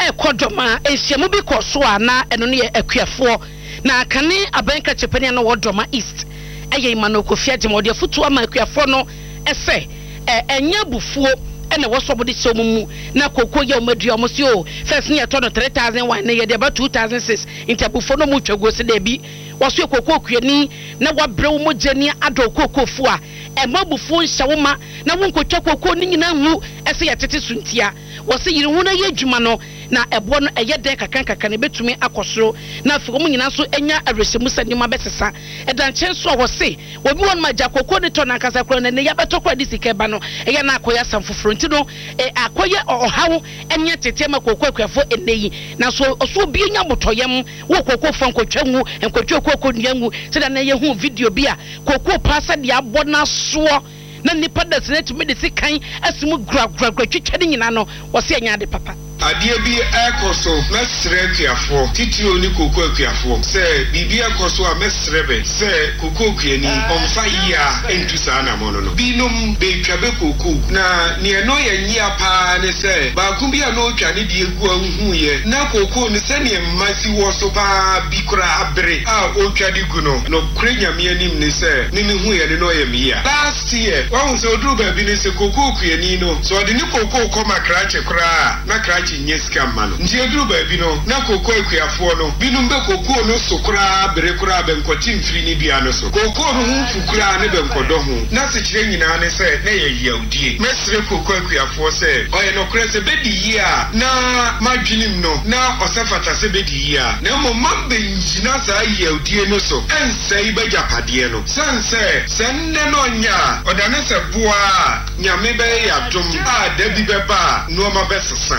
kodoma ehyiamu bi koso na eno ne akuafo na kane abanka chepani na wodoma east eye imano kofia jemode futu ama akuafo no ese enya bufuo ene wosobode somumu na kokko ye omadua omosio first ne to no 3001 na ye de ba 2006 intabufo no mu twago se da bi waso kokko kuani na wabrew mogani ado kokko fu a emabufu nhyawoma na wonkotwa kokko ni nyina hu ese ye tete suntia wose yiri hu na ye dwuma no na ebo no eye den kakan ne betumi akosoro na afo mu nyina so enya aresemu sanima besesa edan chenso wose obi won maja kokko ne to na kasa kro ne ya beto kro disike ba no eye na akoya samfoforo nti no akoye ohawo enya tete ma kokko akuafo eneyi na so oso bi nya motoyem wo kokko fo nkotwa hu nkotwa kokko nyangu se da na ye hu video bi a kokko pasa dia bona so na nipa da se netumi de sikan asimu gra twitwa de nyina no wose enya de papa adie bi ekoso mesre kuafo titio ni kokko akuafo se bibi ekoso a mesre be se kokko kuani omfa yia entu sa na mono no binum be twabe kokko na ne no yanyia pa ne se ba ku bi no twane de egu anhu ye na kokko ne se ne mmasi wo so pa bi kura abre a o twade gu no kure nyame anim ne se ne hu ye ne no ye mia last year won se odru ba bi ne se kokko kuani no so de ni kokko koma krache kura na krache nyeska mano nti eduru ba bi no na kokko akuafo no binum be kokko no sokura berekura benkoti mfiri ni bia no so kokko no hu fukura ne benkodo hu na se kire nyina ne se na ye yaudie mesre kokko akuafo se oye no kure se bedi yi a na madwinim no na osafata se bedi yi a na mo mambe njina sa yaudie no so ensei bajapade no sense senne no nya odane se boa nyame be yadom a dabi beba no ma besesa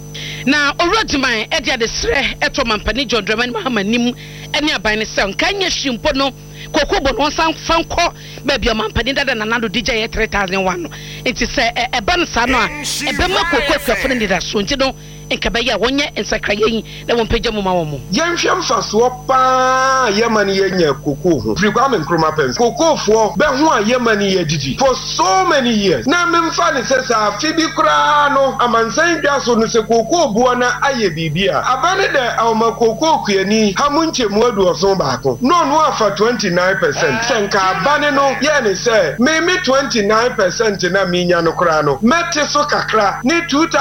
na orodman edia de sre eto mampani John Dramani Mahama nim ene aban ne se nkanya hwimpo no kokko bo no san fanko ba bia mampani dada nanado DJ 3001 no enti se eba no sa no a ebe ma kokko akuafo ne da so nti no nkabaya wonye ensakraye na won pagya muma wo mo yenhwem faso pa yemani yenya kokko ho frigwame nkroma pens kokko fo be ho a yemani yedidi for so many years na memfa ne sesa fibi kra no amansan dwaso no se kokko buo na aye bibia abane de awma kokko kuani hamunche mu aduoso baako no afa 29% senka abane no ye ne se me 29% na minya no kra no mete so kakra ni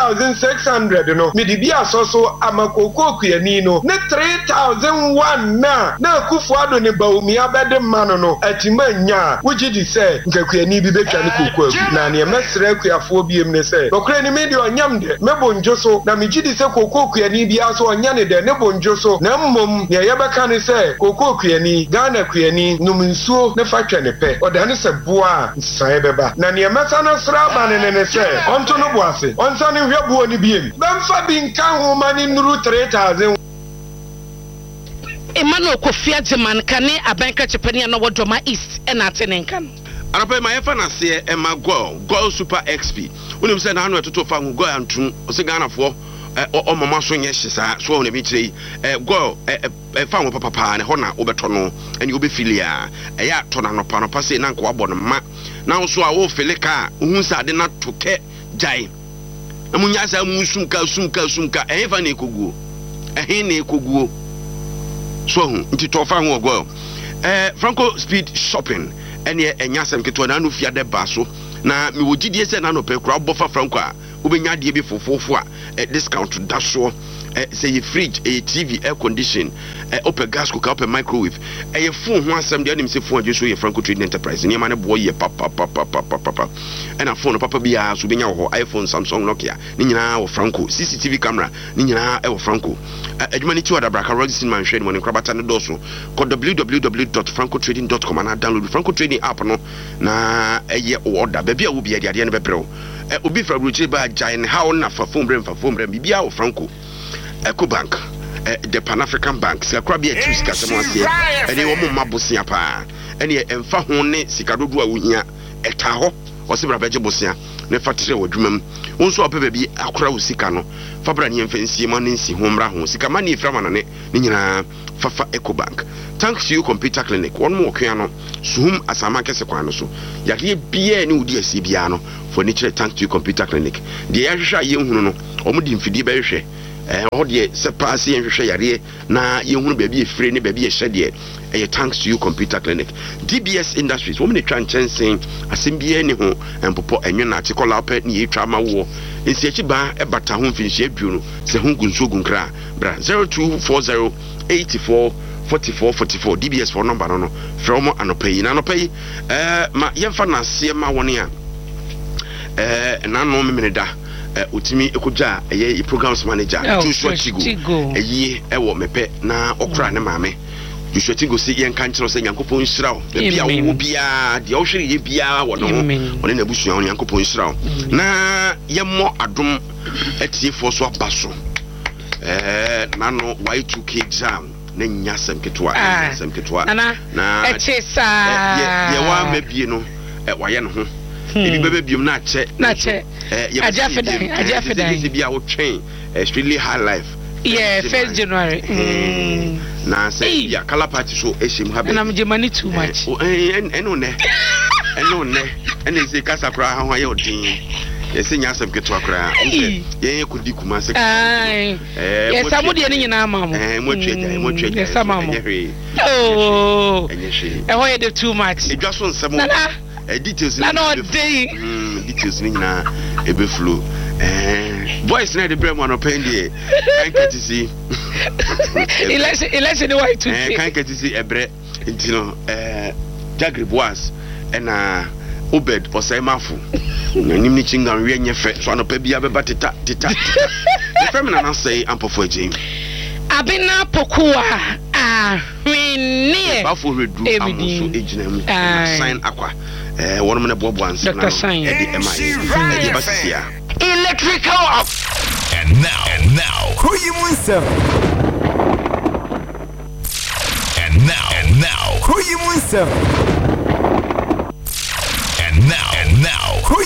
2600 no midibia soso amakoko kuani no ne 3001 na kufuado ne baumi abede mano no atimanya wujidi se nkakuani bi betwa ne kokko na ne mesre kuafo biem ne se okre ni medi onyamde mebonjo so na mijidi se kokko kuani bia so onyane de ne bonjo so na mmom ne yebeka ne se kokko kuani Ghana kuani numunsuo ne fatwa ne pe odane se boa nsae beba na ne mesa na sraba ne se onto no boase onsa ne hwebuo ni biem bemfa binka ho mani nuru 3000 Emmanuel Kofia Jeman kane abanka chepani na wodoma east ena atenenka no anapa ma yefa na se ema Goil Super XP unim se na anu etoto fa Goil antu o se Ghana fo o mama so nye hyesa so na bi kire Goil fa wo papa ne ho na obeto no ene obefilia ya to na no pa no pa se na nko abo no ma na so a wo filika hu sa de na toke jai amunya sa sumka efa na ekoguo na ekoguo so hu nti to fa ho Goil Franco Speed Shopping ene enyasem keto na no fia de ba so na me wogidie se na no pe kura bofa Franco a obenya de bi fofofo a discount da so say fridge TV air condition open gas cooker open microwave phone ho asem de anim se phone adwo so ye Franco Trading Enterprise ne ma ne boy ye papa and a phone papa bia so benya wo iPhone Samsung Nokia ne nyina wo Franco CCTV camera ne nyina wo Franco adwuma ni ti wada braka register man hwe ne mo ne krabata ne doso ko www.francotrading.com and download Franco Trading app no na eye order ba bia wo bia de ne bebreo obi fra bruche ba giant how na fa phone brem bibia wo Franco EcoBank the Pan-African Bank sikakura bi etu sikasemo ase ene wo mumma bosia pa ene emfa ho ne sikadodo a wohia eta ho osebra beje bosia ne fatire wadwumam wonso opepe bi akura wo sika no fabra ne emfansie ma ne nsi ho mra ho sika ma ne efra manane ne nyina fafa EcoBank thanks to you computer clinic won mo okua no suhum asama kese kwan no so yade bia ne wudi asi bia no for nature thanks to you computer clinic de ya hwehwa ye hunu no omudi mfidi be hwehwe Ɔhɔ deɛ sɛ paase yɛnhwehwɛ yareɛ na yɛhunu baabi efire ne baabi yɛhyɛ deɛ ɛyɛ thanks to you computer clinic. DBS Industries wɔn ne twa nkyɛnsee asɛm biara ne ho mpopɔ ɛnwe na ate kɔla pɛ ne yɛtwa ama wo nsiakyi baa ɛbata ho mfinhyia bio no sɛ ho gu nsuo gu nkra bra 0240 84 4444 DBS for number no frɛ mo anɔpa yi na anɔpa yi ma yɛmfa naseɛ ma wɔne a nano memene da utimi ekogya ɛyɛ programs manager Joshua Chigo ɛyie ɛwɔ mepɛ na ɔkora ne maame Joshua Chigo sɛ yɛnka nkyerɛ sɛ Nyankopɔn nhyira wo baabi a wo biara deɛ wohwere yɛ biara wɔ no ho ɔne n'abusua wo Nyankopɔn nhyira wo na yɛmmɔ adom atiefoɔ so aba so nano Y2K exam na nya asɛm ketewa na ɛkye saa yɛ wa mabie no wayɛ no ho ebi bɛbɛ biom na akyɛ agyafedan bi a wotwɛn Australia High Life 1st January na sɛ ya kala party so ehyem ha na me money too much ɛno nɛ ɛne sɛ kasa kora ha ho ayɛ odin yɛsɛ nya asɛm ketewa kora yɛn kodi kuma sɛ yɛsa mo deɛ ne nyinaa ma mo motwe yɛsa ma mo ɛhɔ yɛ de too much edwa so nsɛm details na no day details ni nyinaa ebe flow boys na de brem one open there kan katisi election the white kan katisi ebre ntino Jagri Boas na Obed Osaimafu na nim ni chinga we nyefe so anopa bia beba teta the feminine na say ampofo agim abina pokua hwenie bafo redu amuso ejina mu sign akwa one man bobo answer Dr. Sign electrical up. And now who you munsa and now who you munsa